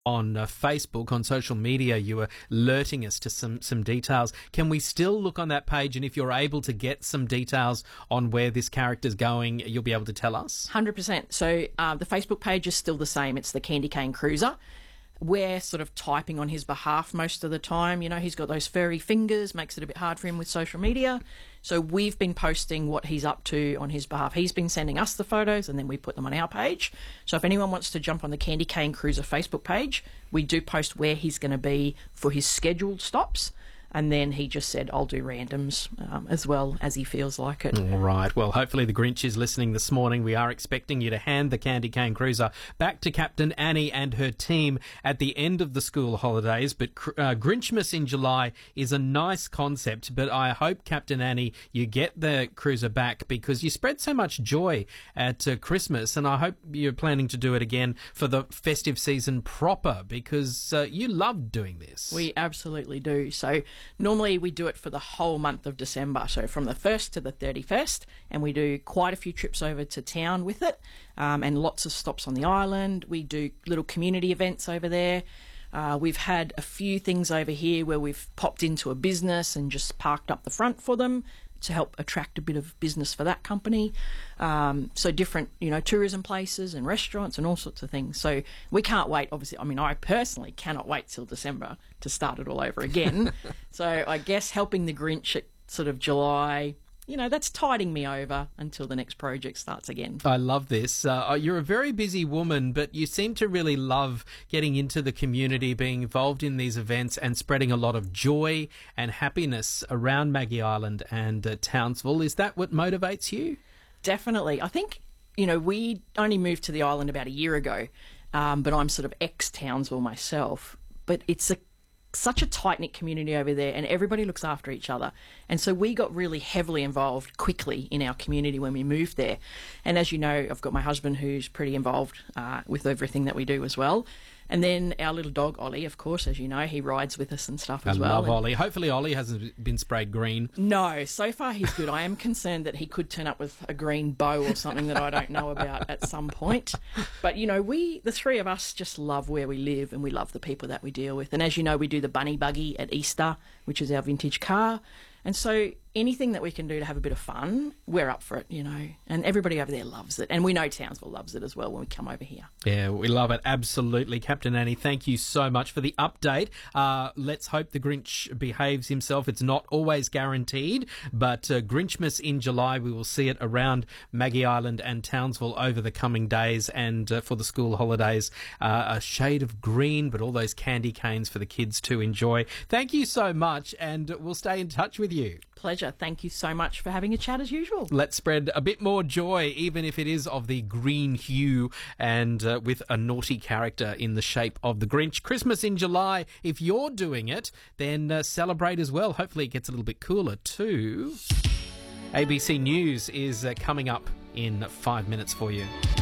on Facebook, on social media, you were alerting us to some details. Can we still look on that page, and if you're able to get some details on where this character's going, you'll be able to tell us? 100%. So the Facebook page is still the same. It's the Candy Cane Cruiser. We're sort of typing on his behalf most of the time. You know, he's got those furry fingers, makes it a bit hard for him with social media. So we've been posting what he's up to on his behalf. He's been sending us the photos, and then we put them on our page. So if anyone wants to jump on the Candy Cane Cruiser Facebook page, we do post where he's going to be for his scheduled stops. And then he just said, I'll do randoms as well as he feels like it. All right. Well, hopefully the Grinch is listening this morning. We are expecting you to hand the Candy Cane Cruiser back to Captain Annie and her team at the end of the school holidays. But Grinchmas in July is a nice concept. But I hope, Captain Annie, you get the cruiser back, because you spread so much joy at Christmas. And I hope you're planning to do it again for the festive season proper, because you love doing this. We absolutely do. So normally we do it for the whole month of December, so from the 1st to the 31st, and we do quite a few trips over to town with it, and lots of stops on the island. We do little community events over there. We've had a few things over here where we've popped into a business and just parked up the front for them to help attract a bit of business for that company. So different, tourism places and restaurants and all sorts of things. So we can't wait, obviously. I mean, I personally cannot wait till December to start it all over again. So I guess helping the Grinch at sort of July, that's tiding me over until the next project starts again. I love this. You're a very busy woman, but you seem to really love getting into the community, being involved in these events and spreading a lot of joy and happiness around Maggie Island and Townsville. Is that what motivates you? Definitely. I think, we only moved to the island about a year ago, but I'm sort of ex-Townsville myself. But it's such a tight-knit community over there, and everybody looks after each other. And so we got really heavily involved quickly in our community when we moved there. And as you know, I've got my husband who's pretty involved with everything that we do as well. And then our little dog, Ollie, of course, as you know, he rides with us and stuff as well. I love Ollie. Hopefully Ollie hasn't been sprayed green. No, so far he's good. I am concerned that he could turn up with a green bow or something that I don't know about at some point. But, the three of us just love where we live, and we love the people that we deal with. And as you know, we do the bunny buggy at Easter, which is our vintage car. And so anything that we can do to have a bit of fun, we're up for it, and everybody over there loves it. And we know Townsville loves it as well when we come over here. Yeah, we love it. Absolutely. Captain Annie, thank you so much for the update. Let's hope the Grinch behaves himself. It's not always guaranteed, but Grinchmas in July, we will see it around Maggie Island and Townsville over the coming days. And for the school holidays, a shade of green, but all those candy canes for the kids to enjoy. Thank you so much, and we'll stay in touch with you. Pleasure. Thank you so much for having a chat as usual. Let's spread a bit more joy, even if it is of the green hue and with a naughty character in the shape of the Grinch. Christmas in July. If you're doing it, then celebrate as well. Hopefully it gets a little bit cooler too. ABC News is coming up in 5 minutes for you.